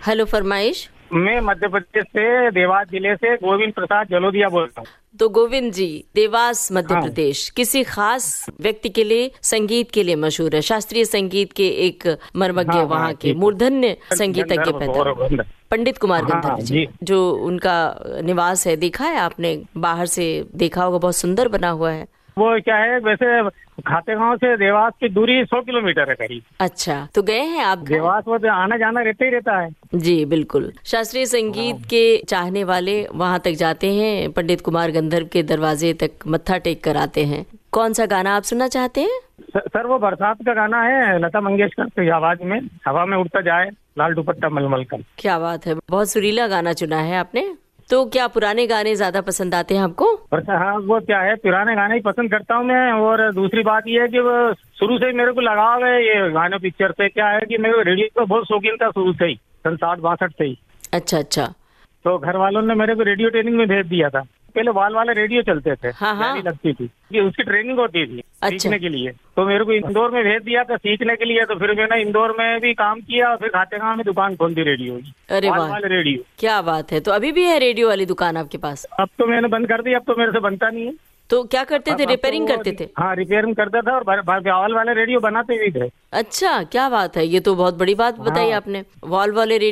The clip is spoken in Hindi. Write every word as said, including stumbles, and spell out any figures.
हेलो, फरमाइश। मैं मध्य प्रदेश से देवास जिले से गोविंद प्रसाद जलोदिया बोल रहा हूँ। तो गोविंद जी, देवास मध्य हाँ। प्रदेश किसी खास व्यक्ति के लिए, संगीत के लिए मशहूर है, शास्त्रीय संगीत के एक मर्मज्ञ, हाँ, वहाँ हाँ, के ठीक है। मूर्धन्य संगीतज्ञ गंधर्व, पैदा गौरव हुए। गंधर्व। पंडित कुमार हाँ, गंधर्व हाँ, जी, जी। जो उनका निवास है, देखा है आपने? बाहर से देखा होगा, बहुत सुंदर बना हुआ है। वो क्या है, वैसे खातेगांव से देवास की दूरी सौ किलोमीटर है करीब। अच्छा, तो गए हैं आप? देवास वो तो आना जाना रहता ही रहता है। जी बिल्कुल, शास्त्रीय संगीत हाँ। के चाहने वाले वहां तक जाते हैं, पंडित कुमार गंधर्व के दरवाजे तक मत्था टेक कर आते हैं। कौन सा गाना आप सुनना चाहते हैं? स- सर वो बरसात का गाना है, लता मंगेशकर की आवाज में, हवा में उड़ता जाए लाल दुपट्टा मलमल कर। क्या बात है, बहुत सुरीला गाना चुना है आपने। तो क्या पुराने गाने ज्यादा पसंद आते हैं आपको? और हाँ, वो क्या है, पुराने गाने ही पसंद करता हूँ मैं। और दूसरी बात ये है कि वो शुरू से ही मेरे को लगाव है ये गाने पिक्चर से। क्या है कि मेरे को रेडियो का बहुत शौकीन था शुरू से ही, सन साठ बासठ से ही। अच्छा अच्छा। तो घर वालों ने मेरे को रेडियो ट्रेनिंग में भेज दिया था। पहले वाल वाले रेडियो चलते थे, हाँ, हाँ। गाड़ी लगती थी कि उसकी ट्रेनिंग होती थी अच्छा। सीखने के लिए। तो मेरे को इंदौर में भेज दिया था सीखने के लिए। तो फिर मैंने इंदौर में भी काम किया और फिर खातेगांव में दुकान खोल दी रेडियो की। अरे वाल वाह, वाले रेडियो। क्या बात है। तो अभी भी है रेडियो वाली दुकान आपके पास? अब तो मैंने बंद कर दी, अब तो मेरे से बनता नहीं है। तो क्या करते अब- थे, अब तो रिपेयरिंग वो- करते थे? हाँ, रिपेयरिंग करता था और वा- वा- वाल वाले रेडियो बनाते भी थे। अच्छा, क्या बात है, ये तो बहुत बड़ी बात बताई हाँ। आपने। वॉल वाले